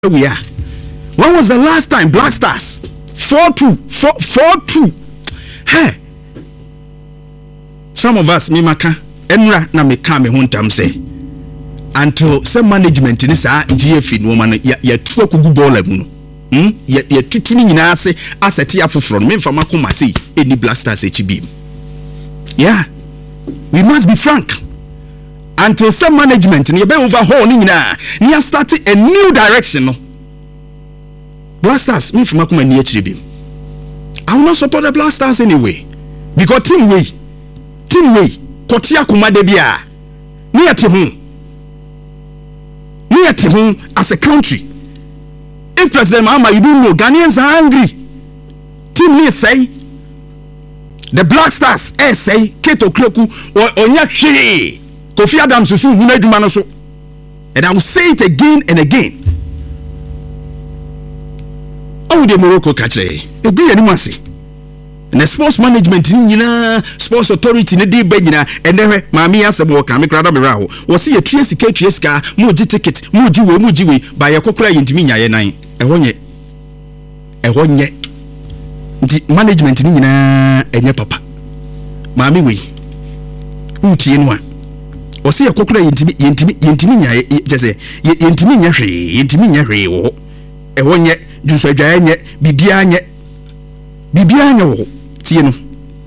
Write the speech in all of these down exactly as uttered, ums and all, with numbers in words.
we are. When was the last time Black Stars four two four four two? Hey, some of us me maka enra na me ka me huntam say until some management ni sa G F no man ya ya tu akugu ball mu no hm ya ya tutu ni nyina ase aseti afoforo me mfa makoma say any Black Stars H B. Yeah, we must be frank. Until some management ni be overhaul ni nyina ni start a new direction no. Black Stars me from makoma ni H B. I will not support the Black Stars anyway because team way team way kotia kuma de bia ni ate hu ni ate hu as a country. If President Mahama, you don't know, Ghanaians are angry. Team me say the Black Stars eh say Keto Kroku or onya hwe Kofi Adams so hu na adwuma no so. And I will say it again and again. Oh, the Morocco catche. You be any mercy. And the sports management nyina, sports authority ne dey bagina and then maami asem wo kan me krada me raho. Wo se ye tue sika tue sika, mo gi ticket, mo gi we, mo gi we, ba ye kokora ye ntimi nyaye nan. E ho nye. E ho nye. Nti management ni nyina enye papa. Maami we. Utie no a. Wo se ye kokora ye ntimi ye ntimi ye ntimi nyaye, je se ye ntimi nya hwe, ye ntimi nya hwe wo. E ho nye, juso adwa nye, bibia nye. Bibia nya wo. Tie no.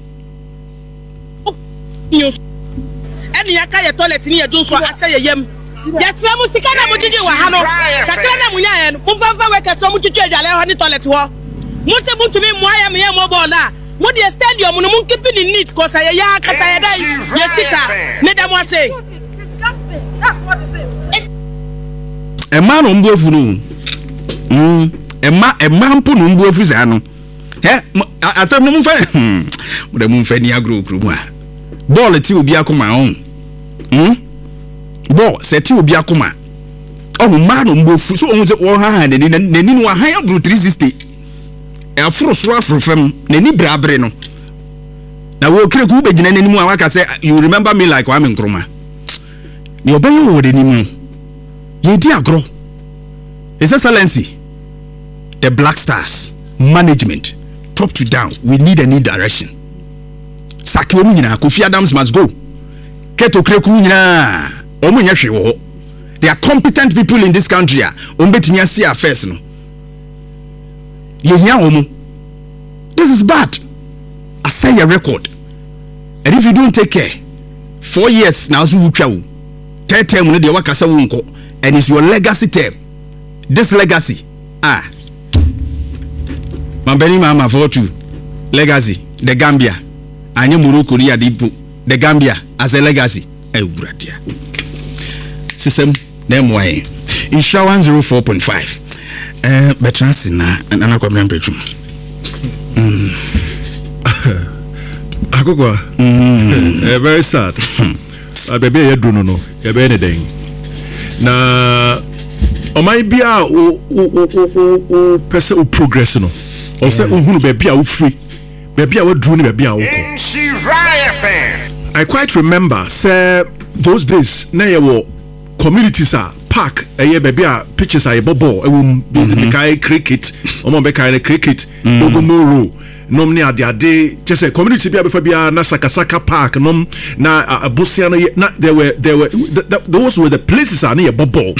Eni aka ye toilet ni ye junso ase ye yem. Ya tia mu sika na mu jiji wa ha no. Kakra na mu nya ye no. Mu fanfa we ka so mu twitwa adwale ho ni toilet ho. Mu se mu tumi mu aya me ye mo ball a. Mu de stadium no mu keep it neat cause ye ya kasa ye dai. Ye sika. Me dem ase. That's what it is. E ma no mbuafu no. Mm. E ma e ma mpu no mbuafu za no. He asem no mu fa hmm. Mo de mu fa ni agro kru mu a. Ball ti obi akoma on. Hmm? Ball se ti obi akoma. Oh man no mbofu so on se wo ha ha nani nani no ha ya bro three sixty. E afro so afro fam nani brabre no. Na wo kire ku be gina nani mu a waka say you remember me like Kwame Nkrumah. Ni obayo wo de ni mu. Ye di agro. His Excellency the Black Stars management top to down we need a new direction. Sakio mu nyina Kofi Adams must go. Keto Kreku nyina omo nya hwe wo. They are competent people in this country a ombetimi ase affairs no. Ye hia omo. This is bad. I say your record. And if you don't take care, four years now so wutwa wo. Third term no de wakasa wo nko and it's your legacy term. This legacy ah Mambeni mama for two legacy the Gambia anye Morocco ri adipo the Gambia as a legacy e buradia system dem why insha one oh four point five eh betrans na na kwamna mpetrum mm akoko mm eh very sad a baby ye do no no ye be ne den na o mai bia o o o person o progress no o say ohunu be bia o free be bia we dru ni be bia wo ko I quite remember say those days na ye wo communities are park eh be bia pitches are bobo e wo be kai cricket o mo be kai cricket dogomoro nom ni ade ade just say community bia be fa bia na sakasaka park nom na abusia na there were there were those were the places are na ye bobo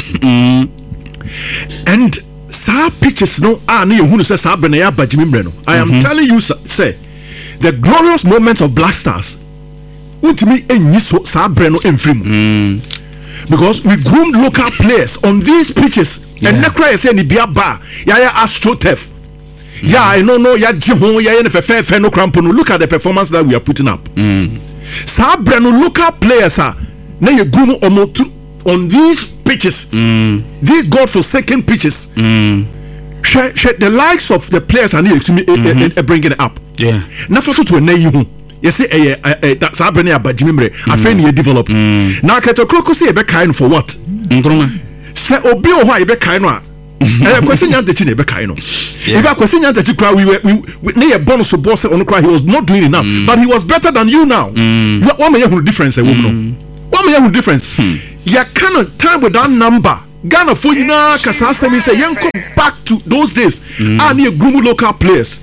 and sa pictures no ah na yehunu say sa brena ya bajimi mre no I am mm-hmm. telling you say the glorious moments of Black Stars ultimately enyi so sa breno enfrim mm. because we groomed local players on these pitches yeah. And nekra say ni bia ba ya ya astrotef mm. Yeah I know no ya jiho ya ne fefe fe no crampo no look at the performance that we are putting up mm. Sa breno local players are na ye groom omo on these pitches, mm. These godforsaken pitches, mm. sh- sh- the likes of the players are needed to me mm-hmm. uh, uh, bringing it up. Yeah. Now for to a you you say a that's happening about Jimmy. I find you develop. Now Keto Kroku say be kind for what? Say obi o why be kind no. Eh question yan techi na be kind no. If I question yan techi cry we we near bonus so boss on cry he was not doing enough, mm. But he was better than you now. What make you difference a woman? What make you difference? Ya kind of time with that number Ghana for you now kasa asemi say yen come back to those days and mm. groom local players.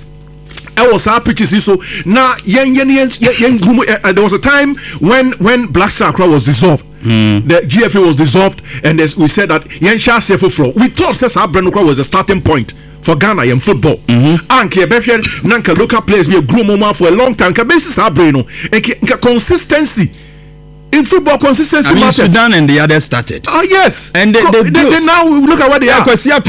I was happy to see so now yen yen yen yen groom uh, there was a time when when Black Star Accra was dissolved. Mm. The G F A was dissolved and we said that yen sha sefo floor. We thought says Abrenokra was the starting point for Ghana in football. Mm-hmm. And Kebefia Nanka local players be a groom moment for a long time. Basis Abreno and consistency. In football, consistency I mean, matters. Sudan and the others started. Oh, yes. And they, Co- they, they, they now look at what they yeah, are.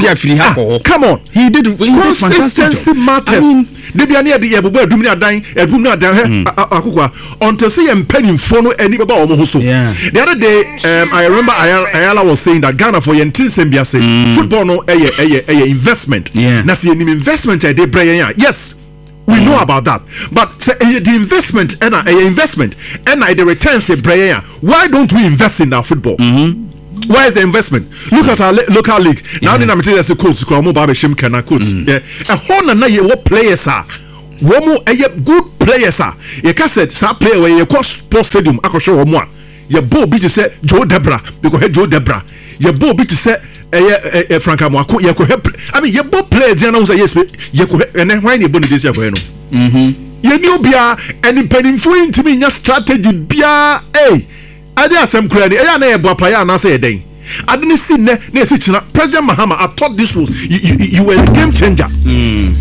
Ah, come on. He did, he consistency did matters. I mean, they be near the Yabu, Dumina dying, and Buna dying, until say and penny in phone any Baba Omoso. The other day, um, I remember Ayala was saying that Ghana for Yentin Sembia say football no a a investment. Yeah. That's an investment. They bring yes. We mm. know about that, but say, uh, the investment and uh, investment and uh, the returns say prayer. Why don't we invest in our football? Mm-hmm. Why is the investment? Look at our le- local league. Now the name is coach. Kwamo Babe Shim Kana coach. Yeah, a whole na ye what players are. Womo a good players are. You can say sa player where you cross sports stadium. I can show you more. Your ball be to say Joe Debra because Joe Debra. Your ball be to say. Eh eh Frank Amwako ye ko I mean ye both players dey now say yes ye ko and why you born this year ko no mhm ye ni obia any penifo intimi nya strategy bia eh ade asem kura ni eh na ye boapa ya na say den ade ni si ne na esi china President Mahama I thought this was you, you, you were the game changer. mm.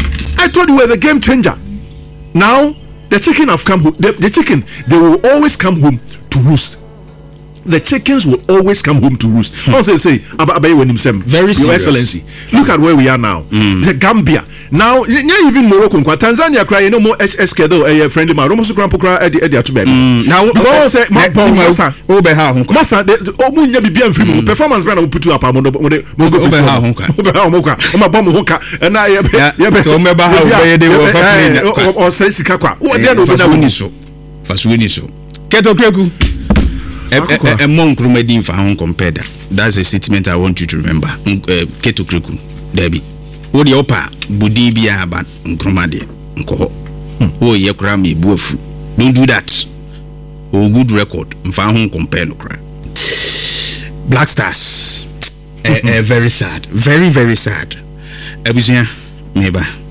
I thought you were the game changer. Now the chicken have come home. The, the chicken they will always come home to roost. The chickens will always come home to roost. Hmm. Also say, Abaye when himself. Very serious. Your Excellency. Look at where we are now. Mm. The Gambia. Now, even Morocco, Tanzania crying no more H S K do a friendly man. Almost grandpa cry at the Edia to bed. Now, go say, Massa, Obeha, Massa, the Omunya be bien free performance brand will put you up. Mogo Obeha, Obeha, Moka, Oma Bomb Hoka, and I, so remember how they were or say Sikakwa. What they are so. Faswini so. Keto Kreku. A monk Rumedin for Hong compared. That's a statement I want you to remember. Keto Kreku, Debbie. What the upper Budibia about Nkromade Nko. Oh, ye crami buofu. Don't do that. Oh, good record. Mfa Hong compare no cry. Black Stars. uh, uh, very sad. Very, very sad. Abusia, Meba.